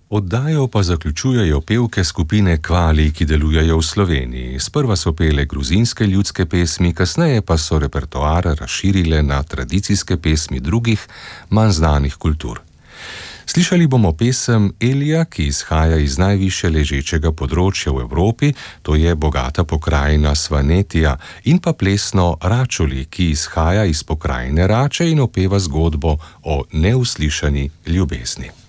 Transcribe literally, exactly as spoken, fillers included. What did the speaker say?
Oddajo pa zaključujejo pevke skupine Kvali, ki delujejo v Sloveniji. Sprva so pele gruzinske ljudske pesmi, kasneje pa so repertoar razširile na tradicijske pesmi drugih, manj znanih kultur. Slišali bomo pesem Elija, ki izhaja iz najvišje ležečega področja v Evropi, to je bogata pokrajina Svanetija, in pa plesno Račuli, ki izhaja iz pokrajine Rače in opeva zgodbo o neuslišani ljubezni.